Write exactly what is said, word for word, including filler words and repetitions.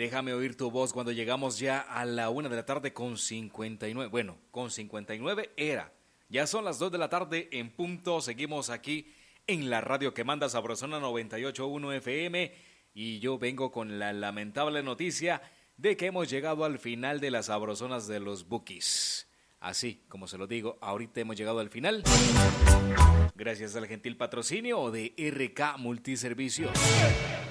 Déjame oír tu voz cuando llegamos ya a la una de la tarde con cincuenta y nueve. Bueno, con cincuenta y nueve era. Ya son las dos de la tarde en punto. Seguimos aquí en la radio que manda Sabrosona noventa y ocho punto uno F M. Y yo vengo con la lamentable noticia de que hemos llegado al final de las Sabrosonas de los Bukis. Así como se lo digo, ahorita hemos llegado al final. Gracias al gentil patrocinio de R K Multiservicios.